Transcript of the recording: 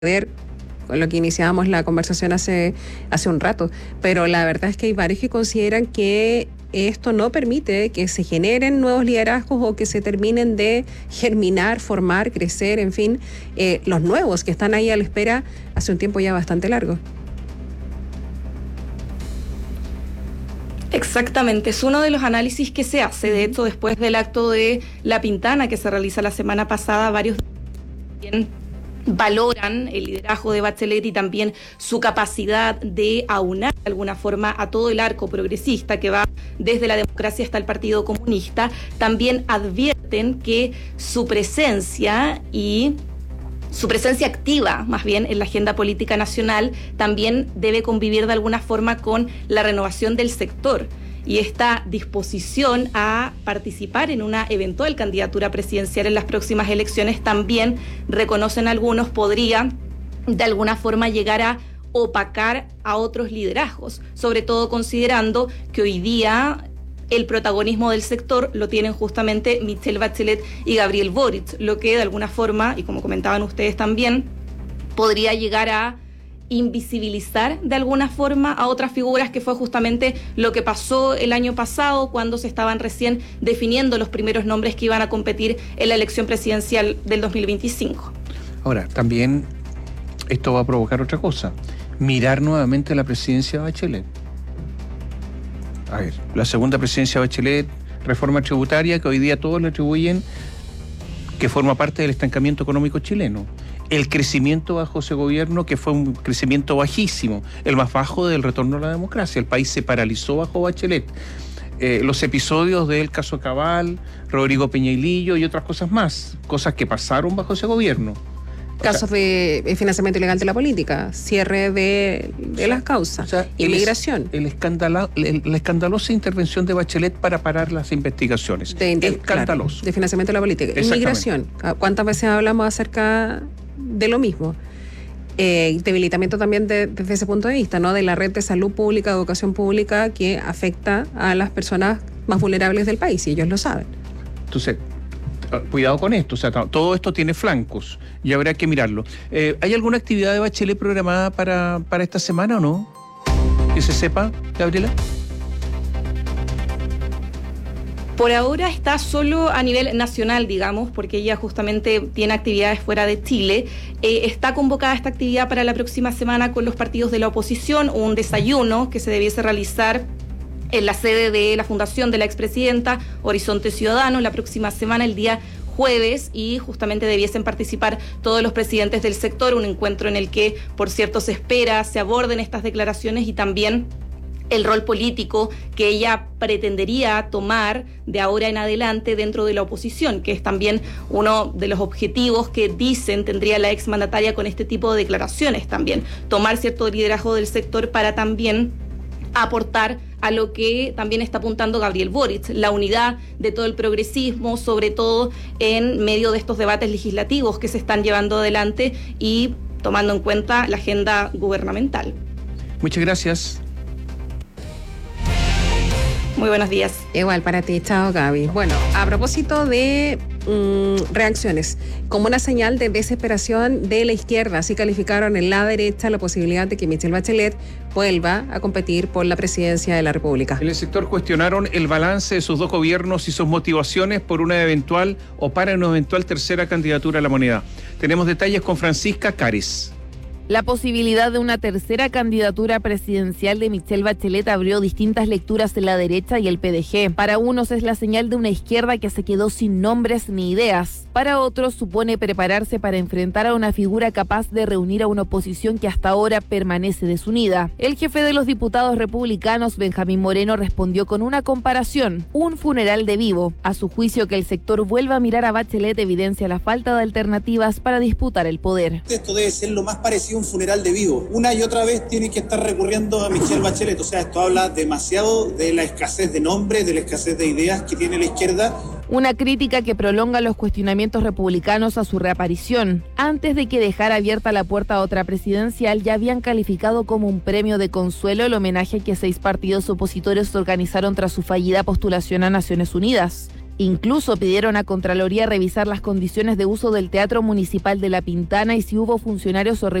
ver con lo que iniciábamos la conversación hace un rato, pero la verdad es que hay varios que consideran que esto no permite que se generen nuevos liderazgos o que se terminen de germinar, formar, crecer, en fin, los nuevos que están ahí a la espera hace un tiempo ya bastante largo. Exactamente, es uno de los análisis que se hace. De hecho, después del acto de La Pintana que se realiza la semana pasada, varios valoran el liderazgo de Bachelet y también su capacidad de aunar de alguna forma a todo el arco progresista que va desde la democracia hasta el Partido Comunista. También advierten que su presencia activa, más bien, en la agenda política nacional, también debe convivir de alguna forma con la renovación del sector. Y esta disposición a participar en una eventual candidatura presidencial en las próximas elecciones también, reconocen algunos, podría de alguna forma llegar a opacar a otros liderazgos, sobre todo considerando que hoy día el protagonismo del sector lo tienen justamente Michelle Bachelet y Gabriel Boric, lo que de alguna forma, y como comentaban ustedes también, podría llegar a invisibilizar de alguna forma a otras figuras, que fue justamente lo que pasó el año pasado cuando se estaban recién definiendo los primeros nombres que iban a competir en la elección presidencial del 2025. Ahora, también esto va a provocar otra cosa, mirar nuevamente la presidencia de Bachelet. A ver, la segunda presidencia de Bachelet, reforma tributaria que hoy día todos le atribuyen que forma parte del estancamiento económico chileno. El crecimiento bajo ese gobierno, que fue un crecimiento bajísimo, el más bajo del retorno a la democracia. El país se paralizó bajo Bachelet. Los episodios del caso Cabal, Rodrigo Peñailillo y otras cosas más, cosas que pasaron bajo ese gobierno. Casos de financiamiento ilegal de la política, cierre de las causas, inmigración. La escandalosa intervención de Bachelet para parar las investigaciones. Escandaloso. Claro, de financiamiento de la política. Inmigración. ¿Cuántas veces hablamos acerca de lo mismo? Debilitamiento también desde ese punto de vista, ¿no? De la red de salud pública, educación pública, que afecta a las personas más vulnerables del país, y ellos lo saben. Entonces, cuidado con esto, o sea, todo esto tiene flancos y habrá que mirarlo. ¿Hay alguna actividad de Bachelet programada para esta semana o no? Que se sepa, Gabriela. Por ahora está solo a nivel nacional, digamos, porque ella justamente tiene actividades fuera de Chile. Está convocada esta actividad para la próxima semana con los partidos de la oposición, un desayuno que se debiese realizar en la sede de la fundación de la expresidenta, Horizonte Ciudadano, la próxima semana, el día jueves, y justamente debiesen participar todos los presidentes del sector, un encuentro en el que, por cierto, se espera se aborden estas declaraciones y también el rol político que ella pretendería tomar de ahora en adelante dentro de la oposición, que es también uno de los objetivos que dicen tendría la exmandataria con este tipo de declaraciones también, tomar cierto liderazgo del sector para también aportar a lo que también está apuntando Gabriel Boric, la unidad de todo el progresismo, sobre todo en medio de estos debates legislativos que se están llevando adelante y tomando en cuenta la agenda gubernamental. Muchas gracias. Muy buenos días. Igual para ti, chao Gaby. Bueno, a propósito de reacciones, como una señal de desesperación de la izquierda, así calificaron en la derecha la posibilidad de que Michelle Bachelet vuelva a competir por la presidencia de la República. En el sector cuestionaron el balance de sus dos gobiernos y sus motivaciones por una eventual o para una eventual tercera candidatura a la moneda. Tenemos detalles con Francisca Cares. La posibilidad de una tercera candidatura presidencial de Michelle Bachelet abrió distintas lecturas en la derecha y el PDG. Para unos es la señal de una izquierda que se quedó sin nombres ni ideas. Para otros supone prepararse para enfrentar a una figura capaz de reunir a una oposición que hasta ahora permanece desunida. El jefe de los diputados republicanos, Benjamín Moreno, respondió con una comparación: un funeral de vivo. A su juicio, que el sector vuelva a mirar a Bachelet evidencia la falta de alternativas para disputar el poder. Esto debe ser lo más parecido a un funeral de vivo. Una y otra vez tiene que estar recurriendo a Michelle Bachelet. O sea, esto habla demasiado de la escasez de nombres, de la escasez de ideas que tiene la izquierda. Una crítica que prolonga los cuestionamientos republicanos a su reaparición. Antes de que dejara abierta la puerta a otra presidencial, ya habían calificado como un premio de consuelo el homenaje que 6 partidos opositores organizaron tras su fallida postulación a Naciones Unidas. Incluso pidieron a Contraloría revisar las condiciones de uso del Teatro Municipal de La Pintana y si hubo funcionarios o